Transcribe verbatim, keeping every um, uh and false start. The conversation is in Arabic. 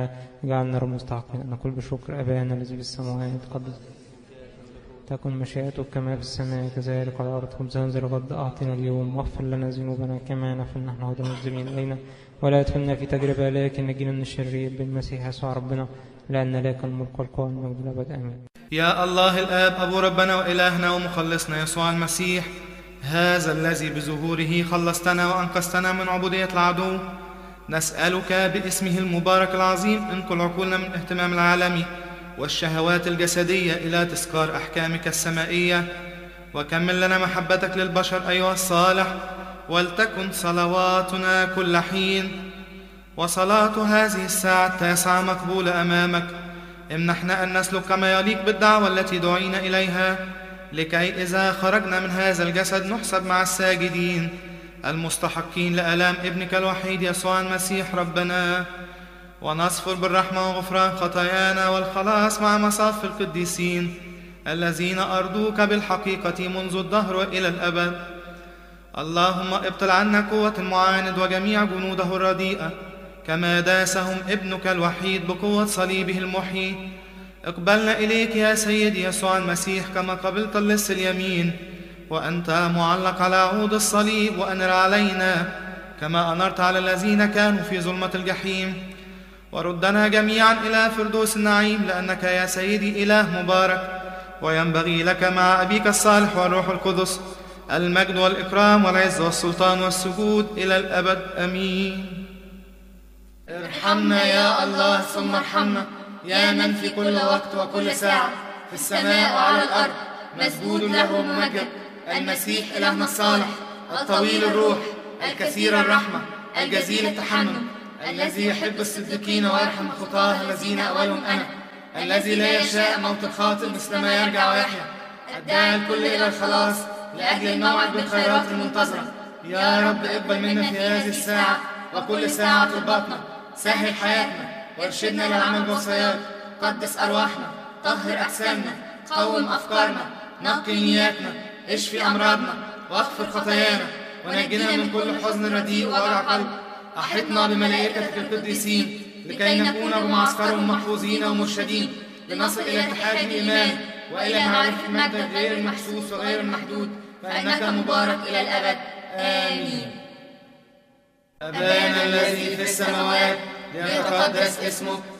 الحياة. اجعلنا مستحقين أن نقول بشكر أبانا الذي في السماوات قدس تكن مشيئتك كما في السماء كذلك على الأرض. خبزنا الغد أعطنا اليوم، واغفر لنا ذنوبنا كما نغفر نحن أيضا المذنبين إلينا، ولا تدخلنا في تجربة لكن نجينا من الشرير بالمسيح يسوع ربنا، لأن لك الملك والقوة والمجد الأبد آمين. يا الله الآب أبو ربنا وإلهنا ومخلصنا يسوع المسيح، هذا الذي بظهوره خلصتنا وأنقذتنا من عبودية العدو، نسألك باسمه المبارك العظيم انقل عقولنا من اهتمام العالمي والشهوات الجسدية إلى تذكار أحكامك السمائية، وكمل لنا محبتك للبشر أيها الصالح، ولتكن صلواتنا كل حين وصلاة هذه الساعة التاسعة مقبولة أمامك. امنحنا أن نسلك كما يليق بالدعوة التي دعينا إليها، لكي إذا خرجنا من هذا الجسد نحسب مع الساجدين المستحقين لآلام ابنك الوحيد يسوع المسيح ربنا، ونصفر بالرحمة وغفران خطايانا والخلاص مع مصاف القديسين الذين أرضوك بالحقيقة منذ الدهر وإلى الأبد. اللهم ابطل عنا قوة المعاند وجميع جنوده الرديئة، كما داسهم ابنك الوحيد بقوة صليبه المحيي. اقبلنا إليك يا سيدي يسوع المسيح كما قبلت اللص اليمين وأنت معلق على عود الصليب، وأنر علينا كما أنرت على الذين كانوا في ظلمة الجحيم، وردنا جميعا إلى فردوس النعيم، لأنك يا سيدي إله مبارك، وينبغي لك مع أبيك الصالح والروح القدس المجد والإكرام والعز والسلطان والسجود إلى الأبد آمين. ارحمنا يا الله ثم ارحمنا، يا من في كل وقت وكل ساعة في السماء وعلى الأرض مسجود له ممجد، المسيح إلهنا الصالح الطويل الروح الكثير الرحمة الجزيل التحنن، الذي يحب الصديقين ويرحم الخطاة الذين أولهم أنا، الذي لا يشاء موت الخاطئ مثل ما يرجع ويحيا، الداعي الكل إلى الخلاص لأجل الموعد بالخيرات المنتظرة. يا رب اقبل منا في هذه الساعة وكل ساعة طلباتنا، سهل حياتنا وارشدنا للعمل بوصاياك، قدس أرواحنا، طهر أجسامنا، قوم أفكارنا، نقي نياتنا، اشفي أمراضنا واغفر خطايانا، ونجنا من كل حزن رديء ووجع قلب. أحطنا بملائكتك القديسين لكي نكون بمعسكرهم محفوظين ومرشدين، لنصل إلى اتحاد الإيمان وإلى معرفة مجدك غير المحسوس وغير المحدود، فإنك مبارك إلى الأبد آمين. أبانا الذي في السماوات ليتقدس اسمك،